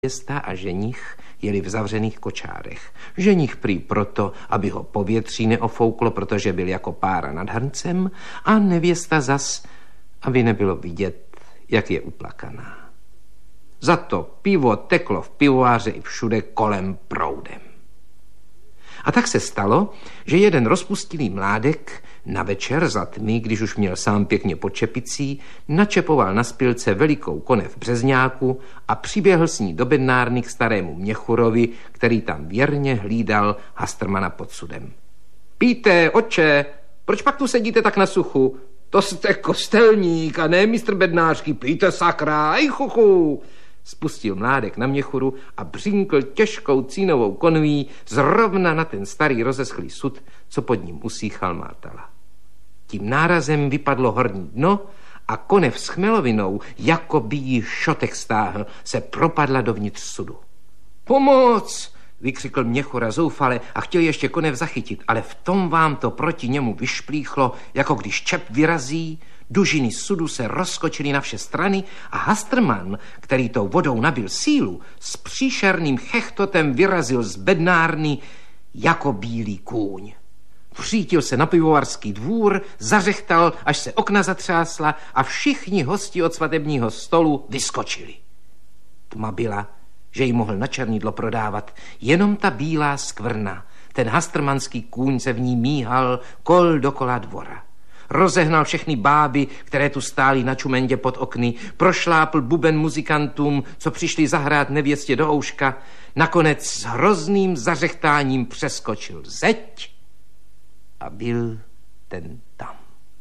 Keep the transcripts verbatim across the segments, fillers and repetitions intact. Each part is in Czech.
Nevěsta a ženich jeli v zavřených kočárech. Ženich prý proto, aby ho povětří neofouklo, protože byl jako pára nad hrncem, a nevěsta zas, aby nebylo vidět, jak je uplakaná. Za to pivo teklo v pivováře i všude kolem proudem. A tak se stalo, že jeden rozpustilý mládek na večer za tmy, když už měl sám pěkně pod čepicí, načepoval na spilce velikou konev březňáku a přiběhl s ní do bednárny k starému měchurovi, který tam věrně hlídal Hastrmana pod sudem. Píte, oče, proč pak tu sedíte tak na suchu? To jste kostelník a ne mistr bednářský, píte sakra, aj chuchu. Spustil mládek na měchuru a břínkl těžkou cínovou konví zrovna na ten starý rozeschlý sud, co pod ním usíchal Mátala. Tím nárazem vypadlo horní dno a konev s chmelovinou, jako by jí šotek stáhl, se propadla dovnitř sudu. Pomoc! Vykřikl měchura zoufale a chtěl ještě konev zachytit, ale v tom vám to proti němu vyšplíchlo, jako když čep vyrazí. Dužiny sudu se rozskočily na vše strany a Hastrman, který tou vodou nabil sílu, s příšerným chechtotem vyrazil z bednárny jako bílý kůň. Vřítil se na pivovarský dvůr, zařechtal, až se okna zatřásla a všichni hosti od svatebního stolu vyskočili. Tma byla, že ji mohl na černidlo prodávat jenom ta bílá skvrna. Ten hastrmanský kůň se v ní míhal kol dokola dvora. Rozehnal všechny báby, které tu stály na čumendě pod okny, prošlápl buben muzikantům, co přišli zahrát nevěstě do ouška, nakonec s hrozným zařechtáním přeskočil zeď a byl ten tam.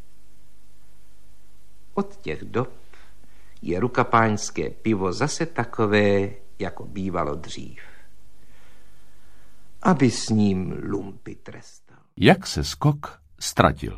Od těch dob je rukapáňské pivo zase takové, jako bývalo dřív. Aby s ním lumpy trestal. Jak se skok ztratil.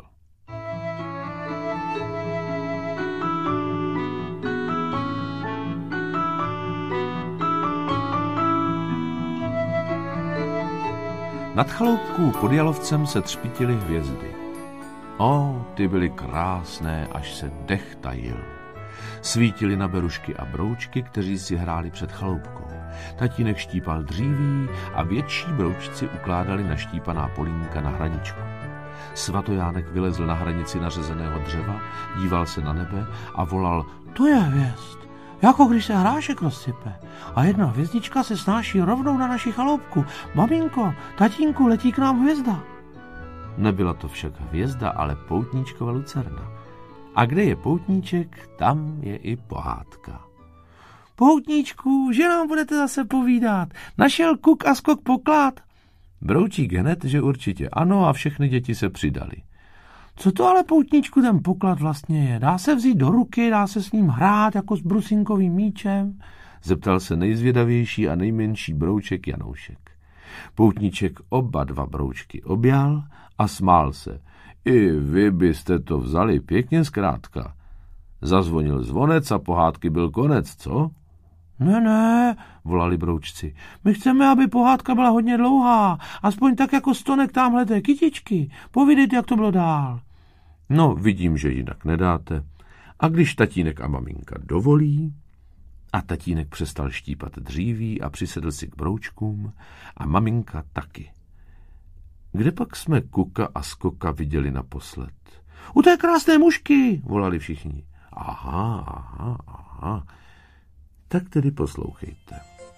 Nad chaloupkou pod Jalovcem se třpítily hvězdy. O, ty byly krásné, až se dech tajil. Svítily na berušky a broučky, kteří si hráli před chaloupkou. Tatínek štípal dříví a větší broučci ukládali na štípaná polínka na hraničku. Svatojánek vylezl na hranici nařezeného dřeva, díval se na nebe a volal: To je hvězd, jako když se hrášek rozsype. A jedna hvězdička se snáší rovnou na naši chaloupku. Maminko, tatínku, letí k nám hvězda. Nebyla to však hvězda, ale poutníčkova lucerna. A kde je poutníček, tam je i pohádka. Poutníčku, že nám budete zase povídat? Našel Kuk a Skok poklad? Broučík hned, že určitě ano, a všechny děti se přidali. Co to ale, poutníčku, ten poklad vlastně je? Dá se vzít do ruky, dá se s ním hrát jako s brusinkovým míčem? Zeptal se nejzvědavější a nejmenší brouček Janoušek. Poutníček oba dva broučky objal a smál se. I vy byste to vzali pěkně zkrátka. Zazvonil zvonec a pohádky byl konec, co? Ne, ne, volali broučci. My chceme, aby pohádka byla hodně dlouhá, aspoň tak jako stonek támhle té kytičky. Povídejte, jak to bylo dál. No, vidím, že jinak nedáte. A když tatínek a maminka dovolí... A tatínek přestal štípat dříví a přisedl si k broučkům a maminka taky. Kde pak jsme Kuka a Skoka viděli naposled? U té krásné mužky, volali všichni. Aha, aha, aha. Tak tedy poslouchejte.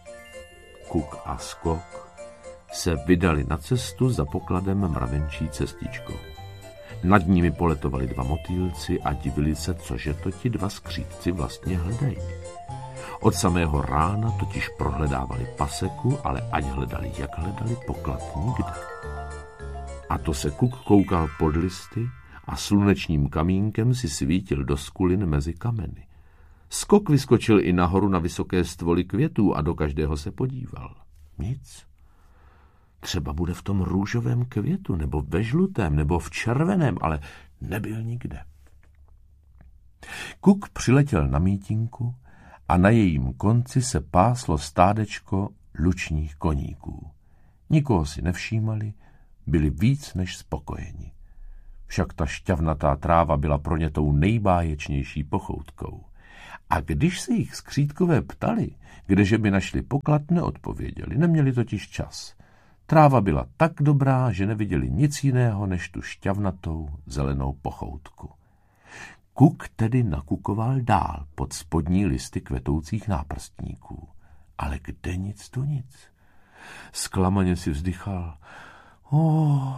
Kuk a Skok se vydali na cestu za pokladem mravenčí cestičkou. Nad nimi poletovali dva motýlci a divili se, cože to ti dva skřídci vlastně hledají. Od samého rána totiž prohledávali paseku, ale ať hledali, jak hledali, poklad nikde. A to se Kuk koukal pod listy a slunečním kamínkem si svítil do skulin mezi kameny. Skok vyskočil i nahoru na vysoké stvoly květů a do každého se podíval. Nic. Třeba bude v tom růžovém květu, nebo ve žlutém, nebo v červeném, ale nebyl nikde. Kuk přiletěl na mítinku a na jejím konci se páslo stádečko lučních koníků. Nikoho si nevšímali, byli víc než spokojeni. Však ta šťavnatá tráva byla pro ně tou nejbáječnější pochoutkou. A když se jich skřítkové ptali, kdeže by našli poklad, neodpověděli, neměli totiž čas. Tráva byla tak dobrá, že neviděli nic jiného než tu šťavnatou zelenou pochoutku. Kuk tedy nakukoval dál pod spodní listy kvetoucích náprstníků. Ale kde nic tu nic. Zklamaně si vzdychal. Oh,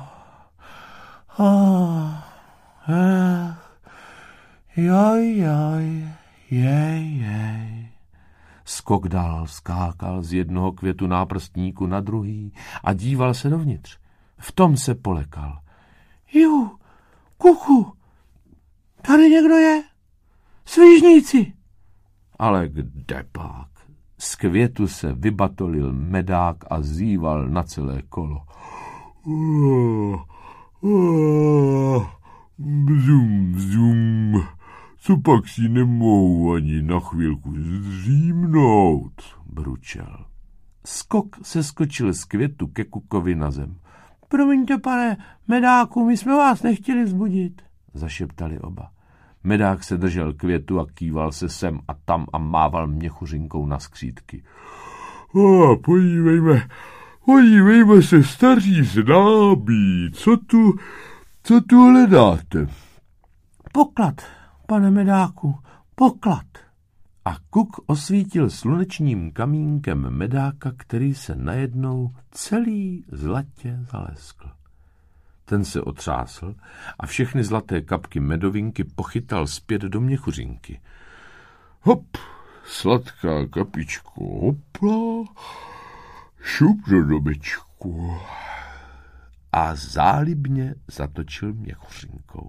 oh, eh, joj, joj, jej, jej. Skok dál skákal z jednoho květu náprstníku na druhý a díval se dovnitř. V tom se polekal. Ju, Kuku, tady někdo je? Svížníci! Ale kde pak? Z květu se vybatolil medák a zíval na celé kolo. Oh, oh, bzum, bzum. Co pak si nemohu ani na chvilku zřímnout, bručel. Skok se skočil z květu ke Kukovi na zem. Promiňte, pane medáku, my jsme vás nechtěli vzbudit, zašeptali oba. Medák se držel květu a kýval se sem a tam a mával měchuřinkou na skřítky. A podívejme, podívejme se, staří známí, co tu, co tu hledáte? Poklad, pane medáku, poklad. A Kuk osvítil slunečním kamínkem medáka, který se najednou celý zlatě zaleskl. Ten se otřásl a všechny zlaté kapky medovinky pochytal zpět do měchuřinky. Hop, sladká kapičko, hopla, šup do domečku. A zálibně zatočil měchuřinkou.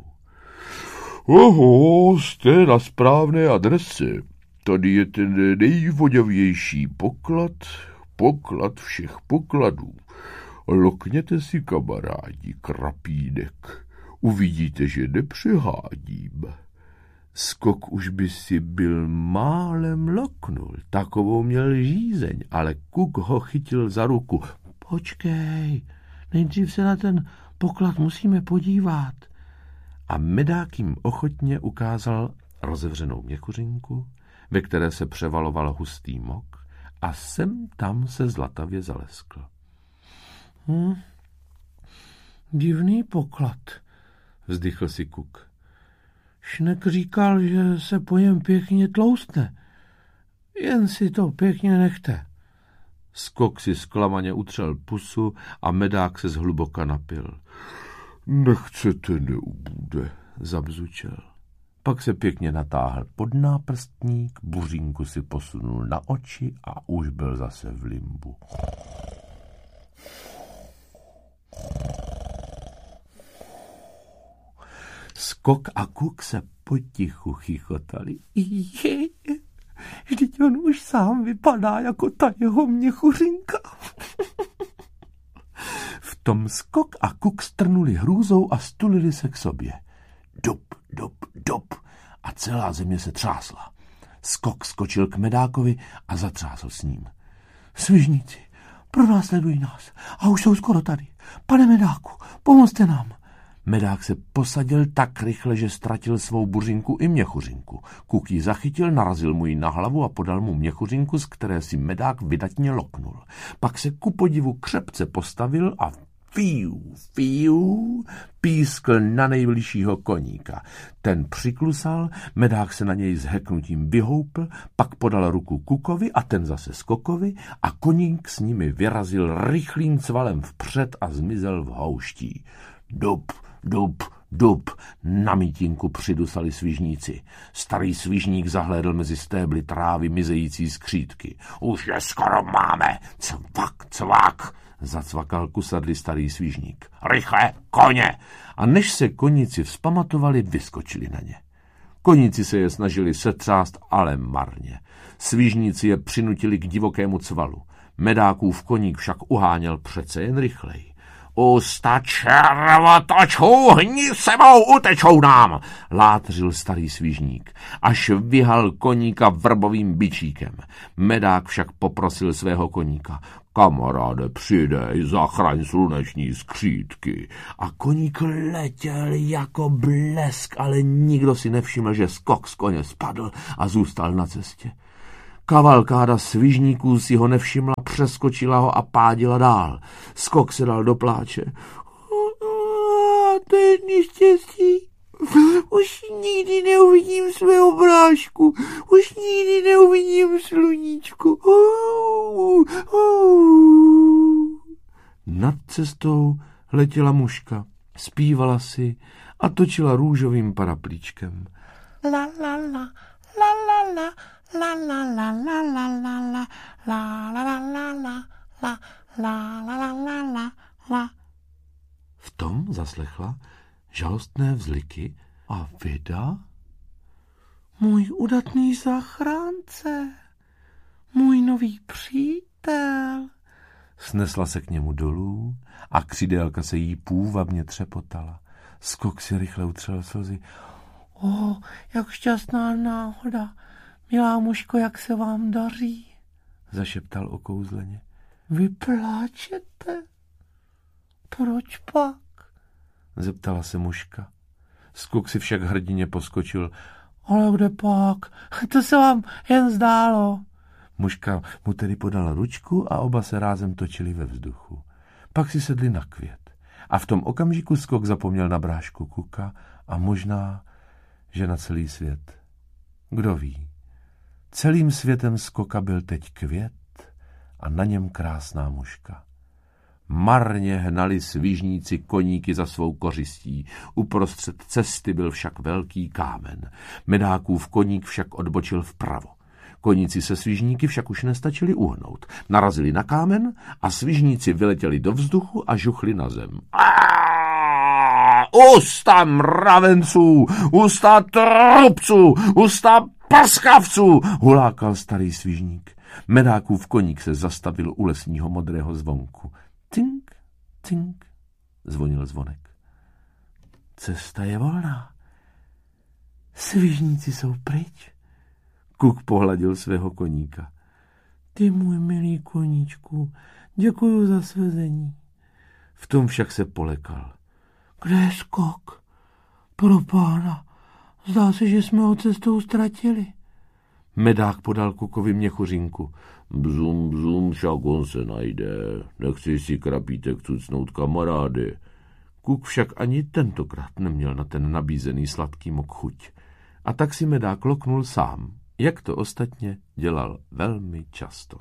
Oho, jste na správné adrese. Tady je ten nejvoňavější poklad, poklad všech pokladů. Lokněte si, kamarádi, krapínek. Uvidíte, že nepřehádím. Skok už by si byl málem loknul, takovou měl žízeň, ale Kuk ho chytil za ruku. Počkej, nejdřív se na ten poklad musíme podívat. A medák jim ochotně ukázal rozevřenou měchuřinku, ve které se převaloval hustý mok a sem tam se zlatavě zaleskl. Hm, divný poklad, vzdychl si Kuk. Šnek říkal, že se po něm pěkně tloustne. Jen si to pěkně nechte. Skok si zklamaně utřel pusu a medák se zhluboka napil. Nechcete, neubude, zabzučel. Pak se pěkně natáhl pod náprstník, buřínku si posunul na oči a už byl zase v limbu. Skok a Kuk se potichu chichotali. Je, vždyť on už sám vypadá jako ta jeho měchuřinka. V tom Skok a Kuk strnuli hrůzou a stulili se k sobě. Dup, dup, dup a celá země se třásla. Skok skočil k medákovi a zatřásl s ním. Svižníci, pronásledují nás a už jsou skoro tady. Pane medáku, pomozte nám. Medák se posadil tak rychle, že ztratil svou buřinku i měchuřinku. Kuk ji zachytil, narazil mu ji na hlavu a podal mu měchuřinku, z které si medák vydatně loknul. Pak se ku podivu křepce postavil a fiu, fiu, pískl na nejbližšího koníka. Ten přiklusal, medák se na něj s heknutím vyhoupl, pak podal ruku Kukovi a ten zase Skokovi a koník s nimi vyrazil rychlým cvalem vpřed a zmizel v houští. Dup, dup, dup, na mítinku přidusali svižníci. Starý svižník zahlédl mezi stébly trávy mizející skřítky. Už je skoro máme, cvak, cvak, zacvakal kusadlý starý svižník. Rychle, koně! A než se koníci vzpamatovali, vyskočili na ně. Koníci se je snažili setřást, ale marně. Svižníci je přinutili k divokému cvalu. Medákův koník však uháněl přece jen rychleji. Usta červotočů, hni sebou, utečou nám, látřil starý svížník, až vyhal koníka vrbovým bičíkem. Medák však poprosil svého koníka: kamaráde, přidej, zachraň sluneční skřítky. A koník letěl jako blesk, ale nikdo si nevšiml, že skok z koně spadl a zůstal na cestě. Kavalkáda svižníků si ho nevšimla, přeskočila ho a pádila dál. Skok se dal do pláče. To je neštěstí. Už nikdy neuvidím svého brášku. Už nikdy neuvidím sluníčko. Nad cestou letěla muška. Zpívala si a točila růžovým paraplíčkem. La la la, la la la. La la la la la la la la la la la la la la la la la la. V tom zaslechla žalostné vzliky a vida: můj udatný zachránce, můj nový přítel. Snesla se k němu dolů a křidélka se jí půvabně třepotala. Skok si rychle utřel slzy. O, jak šťastná náhoda. Milá muško, jak se vám daří? Zašeptal okouzleně. Vy pláčete? Proč pak? Zeptala se muška. Skok si však hrdině poskočil. Ale kde pak? To se vám jen zdálo. Muška mu tedy podala ručku a oba se rázem točili ve vzduchu. Pak si sedli na květ. A v tom okamžiku Skok zapomněl na brášku Kuka a možná, že na celý svět. Kdo ví? Celým světem Skoka byl teď květ a na něm krásná muška. Marně hnali svižníci koníky za svou kořistí. Uprostřed cesty byl však velký kámen. Medákův koník však odbočil vpravo. Koníci se svižníky však už nestačili uhnout. Narazili na kámen a svižníci vyletěli do vzduchu a žuchli na zem. Usta mravenců, usta trubců, usta paskavců, hulákal starý svižník. Medákův koník se zastavil u lesního modrého zvonku. Cink, cink, zvonil zvonek. Cesta je volná. Svižníci jsou pryč. Kuk pohladil svého koníka. Ty můj milý koníčku, děkuju za svezení. V tom však se polekal. Kde je Skok? Pro pána, zdá se, že jsme ho cestou ztratili. Medák podal Kukovi měchuřinku. Bzum, bzum, však on se najde. Nechci si krapítek cucnout, kamarády. Kuk však ani tentokrát neměl na ten nabízený sladký mok chuť. A tak si Medák loknul sám, jak to ostatně dělal velmi často.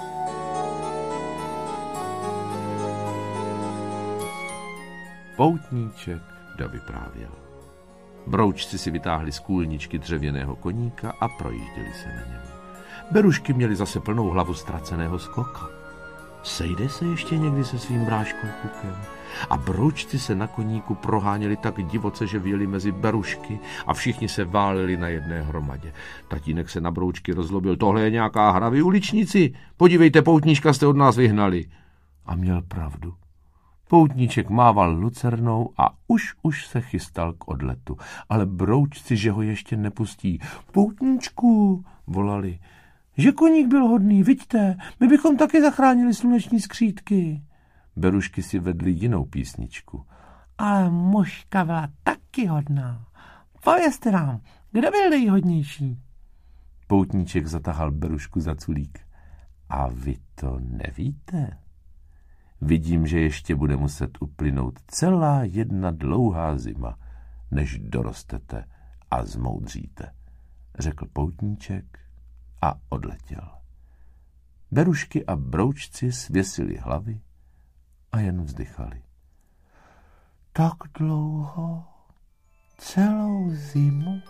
Poutníček dovyprávěl. Broučci si vytáhli z kůlničky dřevěného koníka a projížděli se na něm. Berušky měli zase plnou hlavu ztraceného Skoka. Sejde se ještě někdy se svým bráškou Kukem? A broučci se na koníku proháněli tak divoce, že vyjeli mezi berušky a všichni se váleli na jedné hromadě. Tatínek se na broučky rozlobil. Tohle je nějaká hra, vy uličníci. Podívejte, poutníčka jste od nás vyhnali. A měl pravdu. Poutníček mával lucernou a už už se chystal k odletu. Ale broučci, že ho ještě nepustí. Poutníčku, volali. Že koník byl hodný, viďte, my bychom taky zachránili sluneční skřítky. Berušky si vedly jinou písničku. Ale muška byla taky hodná. Povězte nám, kdo byl nejhodnější? Poutníček zatahal Berušku za culík. A vy to nevíte? Vidím, že ještě bude muset uplynout celá jedna dlouhá zima, než dorostete a zmoudříte, řekl poutníček a odletěl. Berušky a broučci svěsili hlavy a jen vzdychali. Tak dlouho, celou zimu.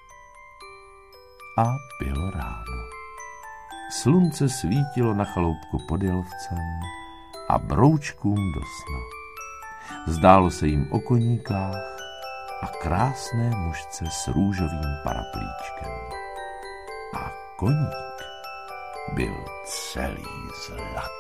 A bylo ráno. Slunce svítilo na chaloupku pod Jelovcem a broučkům do sna. Zdálo se jim o koníkách a krásné mužce s růžovým paraplíčkem. A koník byl celý zlatý.